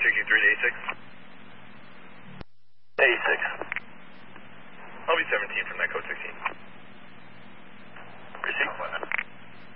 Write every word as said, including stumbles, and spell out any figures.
sixty-three to eighty-six. eighty-six. I'll be seventeen from that code sixteen.